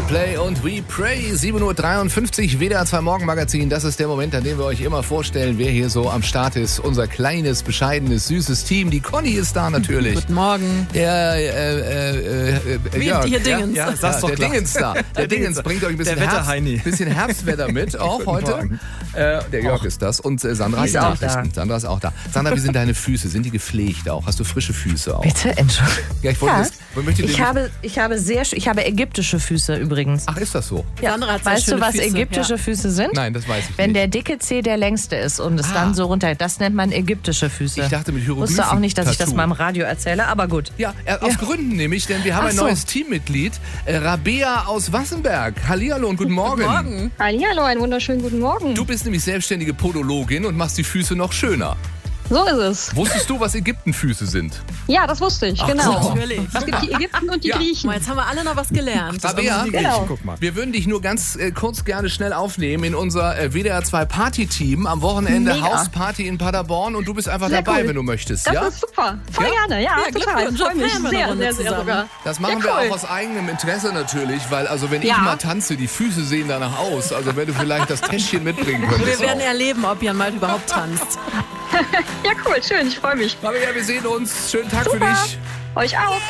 Coldplay und We Pray, 7.53 Uhr, WDR 2 Morgenmagazin. Das ist der Moment, an dem wir euch immer vorstellen, wer hier so am Start ist. Unser kleines, bescheidenes, süßes Team. Die Conny ist da natürlich. Guten Morgen. Der Dingens. Ja, sag's doch, der Dingens da. Der Dingens bringt euch ein bisschen, bisschen Herbstwetter mit, auch heute. Der Jörg ist das. Und Sandra ist auch da. Sandra ist auch da. Sandra, wie sind deine Füße? Sind die gepflegt auch? Hast du frische Füße auch? Bitte, Entschuldigung. Ja, ich habe ägyptische Füße übrigens. Ach, ist das so? Ja. Weißt du, was ägyptische Füße sind? Nein, das weiß ich Wenn nicht. der dicke Zeh der längste ist und es dann so runter, das nennt man ägyptische Füße. Ich dachte mit Hieroglyphen. Wusste auch nicht, dass ich das mal im Radio erzähle, aber gut. Ja, aus Gründen nämlich, denn wir haben ein neues Teammitglied, Rabea aus Wassenberg. Hallihallo und guten Morgen. Guten Morgen. Hallihallo, einen wunderschönen guten Morgen. Du bist nämlich selbstständige Podologin und machst die Füße noch schöner. So ist es. Wusstest du, was Ägyptenfüße sind? Ja, das wusste ich, genau. Natürlich. Es gibt die Ägypten und die Griechen. Jetzt haben wir alle noch was gelernt. Rabea, Genau. wir würden dich nur ganz kurz gerne schnell aufnehmen in unser WDR 2 Party-Team. Am Wochenende Mega. Hausparty in Paderborn und du bist einfach Sehr dabei, cool. wenn du möchtest. Das Ja? ist super. Voll Ja? gerne, ja, total. Glückwunsch, Ich freue mich feiern wir sehr, eine Runde sehr, sehr zusammen. sogar. Das machen Ja, wir cool. auch aus eigenem Interesse natürlich, weil also wenn ich Ja. mal tanze, die Füße sehen danach aus. Also wenn du vielleicht das Täschchen mitbringen könntest. Wir werden auch. erleben, ob Jan Malt überhaupt tanzt. Ja, cool, schön, ich freue mich. Rabea, wir sehen uns. Schönen Tag für Super. dich. Euch auch.